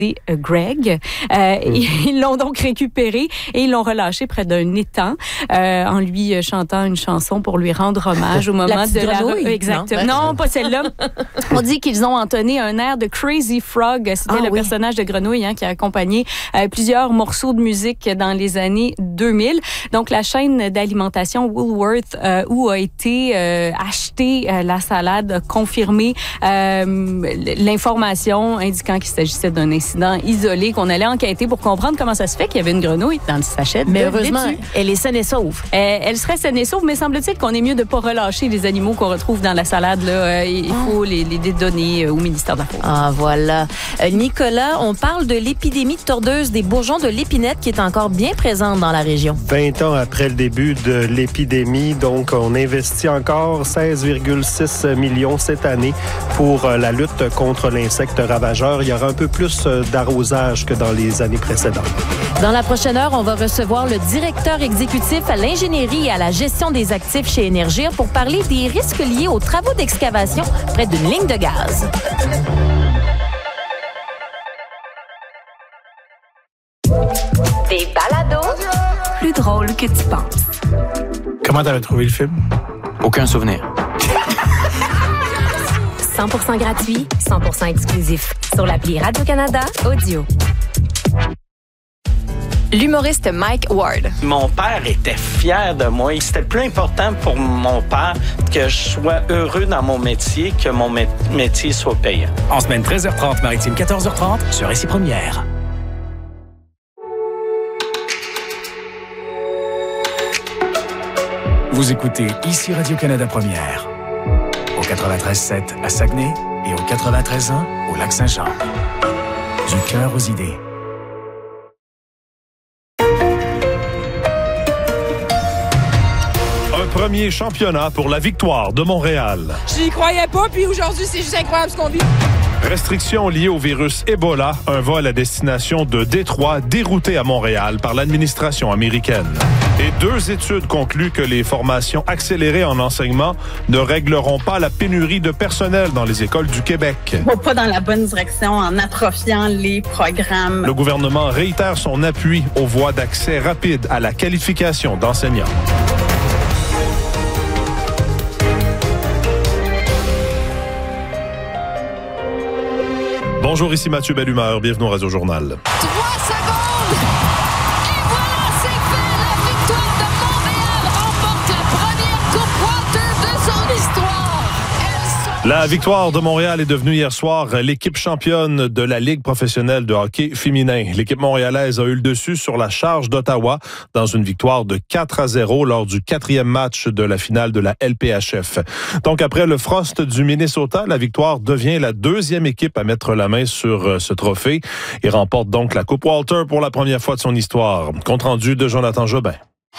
Greg. Ils l'ont donc récupéré et ils l'ont relâché près d'un étang en lui chantant une chanson pour lui rendre hommage au moment de la... Exactement. Non, pas celle-là. On dit qu'ils ont entonné un air de Crazy Frog. C'était personnage de grenouille qui a accompagné plusieurs morceaux de musique dans les années 2000. Donc, la chaîne d'alimentation Woolworth où a été achetée la salade a confirmé l'information indiquant qu'il s'agissait d'un incident isolé, qu'on allait enquêter pour comprendre comment ça se fait qu'il y avait une grenouille dans le sachet. Mais heureusement, elle est saine et sauve. Elle serait saine et sauve, mais semble-t-il qu'on est mieux de ne pas relâcher les animaux qu'on retrouve dans la salade. Là. Il faut les donner au ministère de la Faune. Ah, voilà. Nicolas, on parle de l'épidémie de tordeuse des bourgeons de l'épinette qui est encore bien présente dans la région. 20 ans après le début de l'épidémie, donc on investit encore 16,6 millions cette année pour la lutte contre l'insecte ravageur. Il y aura un peu plus d'arrosage que dans les années précédentes. Dans la prochaine heure, on va recevoir le directeur exécutif à l'ingénierie et à la gestion des actifs chez Énergir pour parler des risques liés aux travaux d'excavation près d'une ligne de gaz. Des balados plus drôles que tu penses. Comment t'avais trouvé le film? Aucun souvenir. 100% gratuit, 100% exclusif. Sur l'appli Radio-Canada Audio. L'humoriste Mike Ward. Mon père était fier de moi. C'était plus important pour mon père que je sois heureux dans mon métier que mon métier soit payant. En semaine 13h30, maritime 14h30, sur Ici Première. Vous écoutez Ici Radio-Canada Première. Au 93.7 à Saguenay et au 93.1 au Lac-Saint-Jean. Du cœur aux idées. Un premier championnat pour la victoire de Montréal. J'y croyais pas, puis aujourd'hui, c'est juste incroyable ce qu'on vit. Restrictions liées au virus Ebola, un vol à destination de Détroit dérouté à Montréal par l'administration américaine. Et 2 études concluent que les formations accélérées en enseignement ne régleront pas la pénurie de personnel dans les écoles du Québec. On va pas dans la bonne direction en atrophiant les programmes. Le gouvernement réitère son appui aux voies d'accès rapide à la qualification d'enseignants. Bonjour, ici Mathieu Bellumeur. Bienvenue au Radio Journal. 3 secondes! Et voilà, c'est fait! La victoire de Montréal remporte la première Coupe Walter de son histoire. La victoire de Montréal est devenue hier soir l'équipe championne de la Ligue professionnelle de hockey féminin. L'équipe montréalaise a eu le dessus sur la Charge d'Ottawa dans une victoire de 4-0 lors du 4e match de la finale de la LPHF. Donc, après le Frost du Minnesota, la victoire devient la 2e équipe à mettre la main sur ce trophée et remporte donc la Coupe Walter pour la première fois de son histoire. Compte rendu de Jonathan Jobin.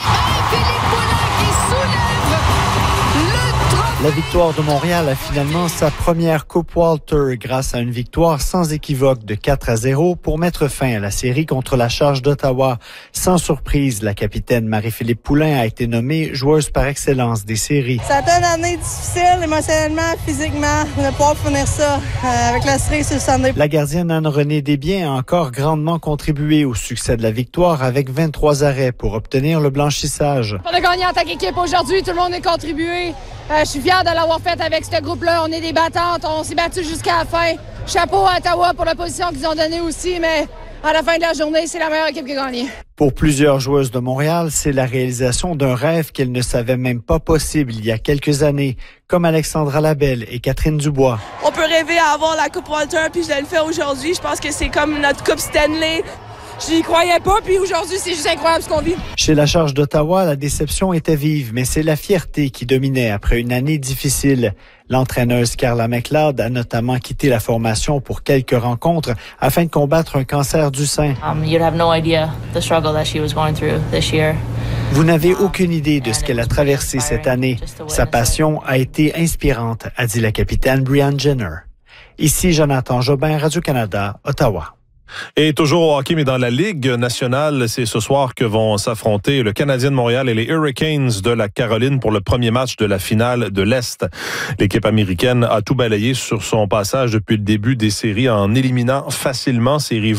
La victoire de Montréal a finalement sa première Coupe Walter grâce à une victoire sans équivoque de 4-0 pour mettre fin à la série contre la Charge d'Ottawa. Sans surprise, la capitaine Marie-Philippe Poulin a été nommée joueuse par excellence des séries. Ça a été une année difficile, émotionnellement, physiquement, de pouvoir finir ça avec la série sur le Sunday. La gardienne Anne-Renée Desbiens a encore grandement contribué au succès de la victoire avec 23 arrêts pour obtenir le blanchissage. On a gagné en tant qu'équipe aujourd'hui, tout le monde a contribué. Je suis fier de l'avoir fait avec ce groupe-là. On est des battantes, on s'est battus jusqu'à la fin. Chapeau à Ottawa pour la position qu'ils ont donnée aussi, mais à la fin de la journée, c'est la meilleure équipe qui a gagné. Pour plusieurs joueuses de Montréal, c'est la réalisation d'un rêve qu'elles ne savaient même pas possible il y a quelques années, comme Alexandra Labelle et Catherine Dubois. On peut rêver à avoir la Coupe Walter, puis je le fais aujourd'hui. Je pense que c'est comme notre Coupe Stanley. J'y croyais pas, puis aujourd'hui, c'est juste incroyable ce qu'on vit. Chez la Charge d'Ottawa, la déception était vive, mais c'est la fierté qui dominait après une année difficile. L'entraîneuse Carla McLeod a notamment quitté la formation pour quelques rencontres afin de combattre un cancer du sein. Vous n'avez aucune idée de ce qu'elle a traversé cette année. Sa passion a été inspirante, a dit la capitaine Brianne Jenner. Ici Jonathan Jobin, Radio-Canada, Ottawa. Et toujours au hockey, mais dans la Ligue nationale, c'est ce soir que vont s'affronter le Canadien de Montréal et les Hurricanes de la Caroline pour le premier match de la finale de l'Est. L'équipe américaine a tout balayé sur son passage depuis le début des séries en éliminant facilement ses rivaux.